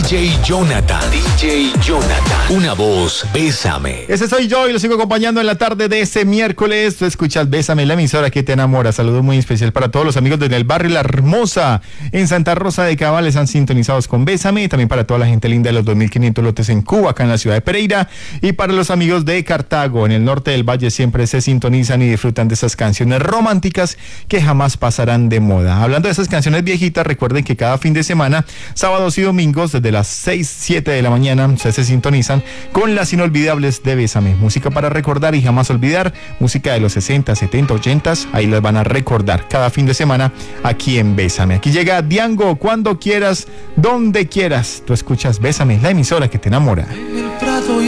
DJ Jonathan. DJ Jonathan. Una voz, Bésame. Ese soy yo y lo sigo acompañando en la tarde de este miércoles. Tú escuchas Bésame, la emisora que te enamora. Saludos muy especial para todos los amigos desde el barrio La Hermosa, en Santa Rosa de Cabal, están sintonizados con Bésame. Y también para toda la gente linda de los 2500 lotes en Cuba, acá en la ciudad de Pereira. Y para los amigos de Cartago, en el norte del valle, siempre se sintonizan y disfrutan de esas canciones románticas que jamás pasarán de moda. Hablando de esas canciones viejitas, recuerden que cada fin de semana, sábados y domingos, desde las 6, 7 de la mañana, se sintonizan con las inolvidables de Bésame. Música para recordar y jamás olvidar. Música de los 60, 70, 80, ahí las van a recordar cada fin de semana aquí en Bésame. Aquí llega Diango, cuando quieras, donde quieras. Tú escuchas Bésame, la emisora que te enamora. En el prado